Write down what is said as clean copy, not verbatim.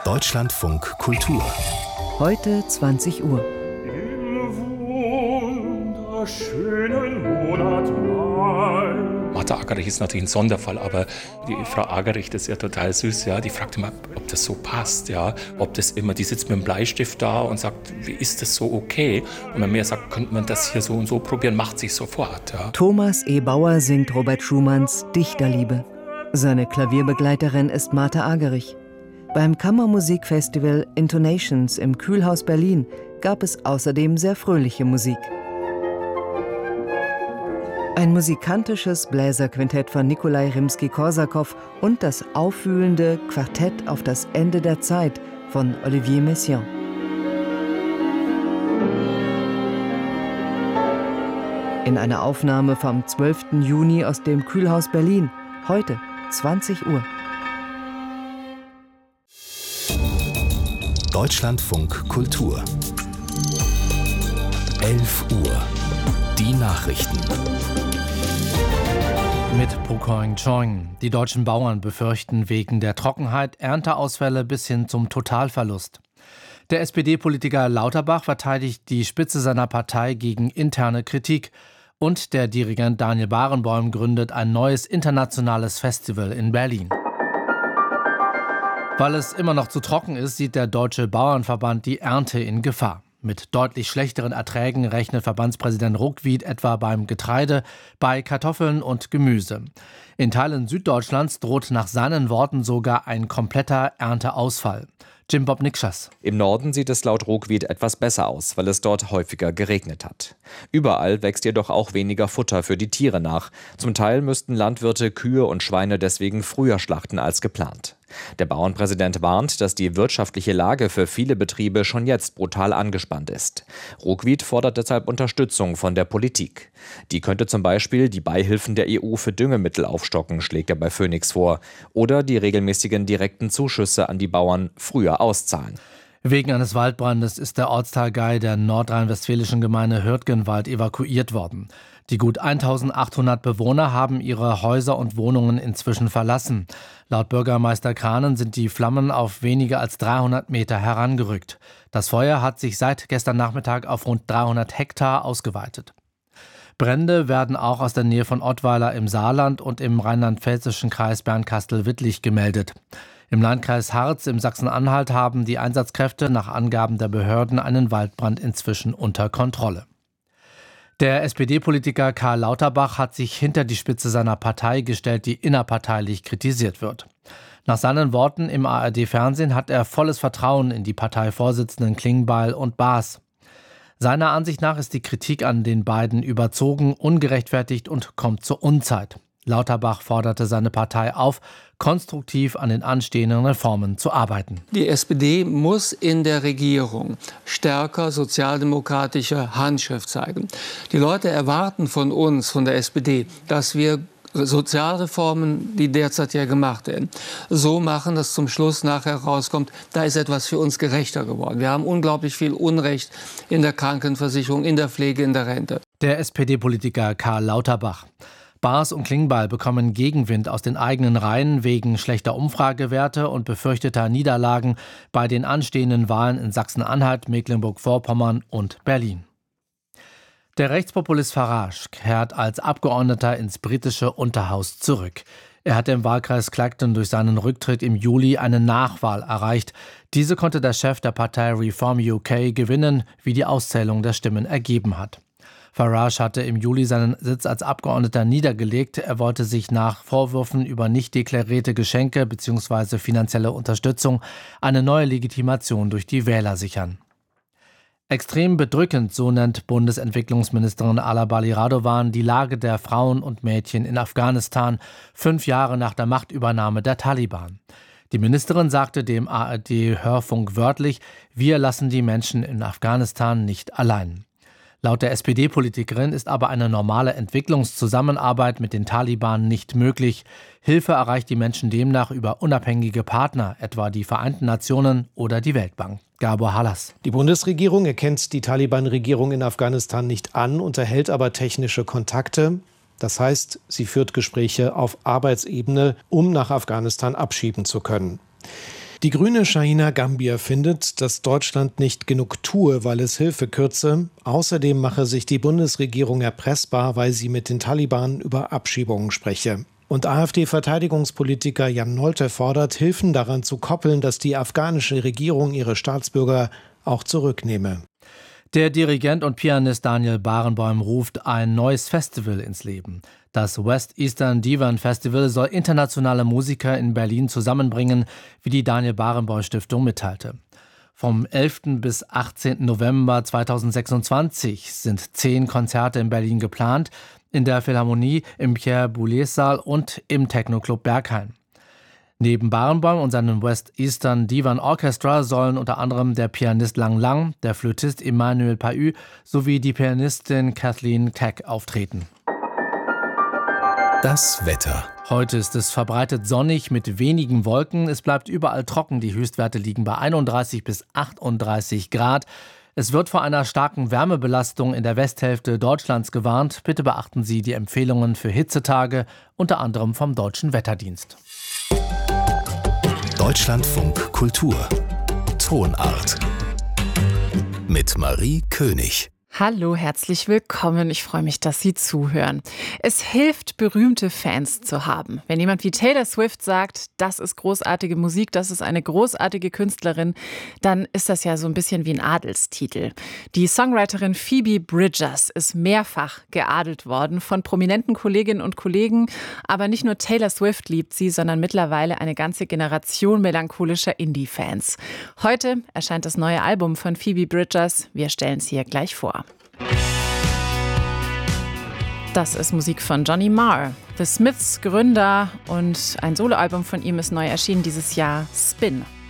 Deutschlandfunk Kultur. Heute 20 Uhr. Im wunderschönen Monat Mai. Martha Agerich ist natürlich ein Sonderfall, aber die Frau Agerich, das ist ja total süß, ja, die fragt immer, ob das so passt, ja, ob das immer, die sitzt mit dem Bleistift da und sagt, wie ist das so okay? Und wenn mir sagt, könnte man das hier so und so probieren, macht sich sofort, ja. Thomas E. Bauer singt Robert Schumanns Dichterliebe. Seine Klavierbegleiterin ist Martha Agerich. Beim Kammermusikfestival Intonations im Kühlhaus Berlin gab es außerdem sehr fröhliche Musik. Ein musikantisches Bläserquintett von Nikolai Rimski-Korsakow und das aufwühlende Quartett auf das Ende der Zeit von Olivier Messiaen. In einer Aufnahme vom 12. Juni aus dem Kühlhaus Berlin, heute 20 Uhr. Deutschlandfunk Kultur. 11 Uhr. Die Nachrichten. Mit Pukoing Choing. Die deutschen Bauern befürchten wegen der Trockenheit Ernteausfälle bis hin zum Totalverlust. Der SPD-Politiker Lauterbach verteidigt die Spitze seiner Partei gegen interne Kritik. Und der Dirigent Daniel Barenboim gründet ein neues internationales Festival in Berlin. Weil es immer noch zu trocken ist, sieht der Deutsche Bauernverband die Ernte in Gefahr. Mit deutlich schlechteren Erträgen rechnet Verbandspräsident Ruckwied etwa beim Getreide, bei Kartoffeln und Gemüse. In Teilen Süddeutschlands droht nach seinen Worten sogar ein kompletter Ernteausfall. Jim Bob Nikschas. Im Norden sieht es laut Ruckwied etwas besser aus, weil es dort häufiger geregnet hat. Überall wächst jedoch auch weniger Futter für die Tiere nach. Zum Teil müssten Landwirte Kühe und Schweine deswegen früher schlachten als geplant. Der Bauernpräsident warnt, dass die wirtschaftliche Lage für viele Betriebe schon jetzt brutal angespannt ist. Ruckwied fordert deshalb Unterstützung von der Politik. Die könnte zum Beispiel die Beihilfen der EU für Düngemittel aufstocken, schlägt er bei Phoenix vor, oder die regelmäßigen direkten Zuschüsse an die Bauern früher auszahlen. Wegen eines Waldbrandes ist der Ortsteil Gei der nordrhein-westfälischen Gemeinde Hürtgenwald evakuiert worden. Die gut 1800 Bewohner haben ihre Häuser und Wohnungen inzwischen verlassen. Laut Bürgermeister Kranen sind die Flammen auf weniger als 300 Meter herangerückt. Das Feuer hat sich seit gestern Nachmittag auf rund 300 Hektar ausgeweitet. Brände werden auch aus der Nähe von Ottweiler im Saarland und im rheinland-pfälzischen Kreis Bernkastel-Wittlich gemeldet. Im Landkreis Harz im Sachsen-Anhalt haben die Einsatzkräfte nach Angaben der Behörden einen Waldbrand inzwischen unter Kontrolle. Der SPD-Politiker Karl Lauterbach hat sich hinter die Spitze seiner Partei gestellt, die innerparteilich kritisiert wird. Nach seinen Worten im ARD-Fernsehen hat er volles Vertrauen in die Parteivorsitzenden Klingbeil und Baas. Seiner Ansicht nach ist die Kritik an den beiden überzogen, ungerechtfertigt und kommt zur Unzeit. Lauterbach forderte seine Partei auf, konstruktiv an den anstehenden Reformen zu arbeiten. Die SPD muss in der Regierung stärker sozialdemokratische Handschrift zeigen. Die Leute erwarten von uns, von der SPD, dass wir Sozialreformen, die derzeit ja gemacht werden, so machen, dass zum Schluss nachher rauskommt, da ist etwas für uns gerechter geworden. Wir haben unglaublich viel Unrecht in der Krankenversicherung, in der Pflege, in der Rente. Der SPD-Politiker Karl Lauterbach. Baas und Klingbeil bekommen Gegenwind aus den eigenen Reihen wegen schlechter Umfragewerte und befürchteter Niederlagen bei den anstehenden Wahlen in Sachsen-Anhalt, Mecklenburg-Vorpommern und Berlin. Der Rechtspopulist Farage kehrt als Abgeordneter ins britische Unterhaus zurück. Er hat im Wahlkreis Clacton durch seinen Rücktritt im Juli eine Nachwahl erreicht. Diese konnte der Chef der Partei Reform UK gewinnen, wie die Auszählung der Stimmen ergeben hat. Farage hatte im Juli seinen Sitz als Abgeordneter niedergelegt. Er wollte sich nach Vorwürfen über nicht deklarierte Geschenke bzw. finanzielle Unterstützung eine neue Legitimation durch die Wähler sichern. Extrem bedrückend, so nennt Bundesentwicklungsministerin Ala Bali Radovan die Lage der Frauen und Mädchen in Afghanistan, 5 Jahre nach der Machtübernahme der Taliban. Die Ministerin sagte dem ARD-Hörfunk wörtlich, wir lassen die Menschen in Afghanistan nicht allein. Laut der SPD-Politikerin ist aber eine normale Entwicklungszusammenarbeit mit den Taliban nicht möglich. Hilfe erreicht die Menschen demnach über unabhängige Partner, etwa die Vereinten Nationen oder die Weltbank. Gabor Hallas. Die Bundesregierung erkennt die Taliban-Regierung in Afghanistan nicht an, unterhält aber technische Kontakte. Das heißt, sie führt Gespräche auf Arbeitsebene, um nach Afghanistan abschieben zu können. Die Grüne Shahina Gambier findet, dass Deutschland nicht genug tue, weil es Hilfe kürze. Außerdem mache sich die Bundesregierung erpressbar, weil sie mit den Taliban über Abschiebungen spreche. Und AfD-Verteidigungspolitiker Jan Nolte fordert, Hilfen daran zu koppeln, dass die afghanische Regierung ihre Staatsbürger auch zurücknehme. Der Dirigent und Pianist Daniel Barenboim ruft ein neues Festival ins Leben. Das West Eastern Divan Festival soll internationale Musiker in Berlin zusammenbringen, wie die Daniel Barenboim Stiftung mitteilte. Vom 11. bis 18. November 2026 sind 10 Konzerte in Berlin geplant, in der Philharmonie, im Pierre-Boulez-Saal und im Techno-Club Berghain. Neben Barenboim und seinem West Eastern Divan Orchestra sollen unter anderem der Pianist Lang Lang, der Flötist Emmanuel Pahü sowie die Pianistin Kathleen Keck auftreten. Das Wetter. Heute ist es verbreitet sonnig mit wenigen Wolken. Es bleibt überall trocken. Die Höchstwerte liegen bei 31 bis 38 Grad. Es wird vor einer starken Wärmebelastung in der Westhälfte Deutschlands gewarnt. Bitte beachten Sie die Empfehlungen für Hitzetage, unter anderem vom Deutschen Wetterdienst. Deutschlandfunk Kultur. Tonart. Mit Marie König. Hallo, herzlich willkommen. Ich freue mich, dass Sie zuhören. Es hilft, berühmte Fans zu haben. Wenn jemand wie Taylor Swift sagt, das ist großartige Musik, das ist eine großartige Künstlerin, dann ist das ja so ein bisschen wie ein Adelstitel. Die Songwriterin Phoebe Bridgers ist mehrfach geadelt worden von prominenten Kolleginnen und Kollegen. Aber nicht nur Taylor Swift liebt sie, sondern mittlerweile eine ganze Generation melancholischer Indie-Fans. Heute erscheint das neue Album von Phoebe Bridgers. Wir stellen es hier gleich vor. Das ist Musik von Johnny Marr, The Smiths Gründer, und ein Soloalbum von ihm ist neu erschienen dieses Jahr, Spin.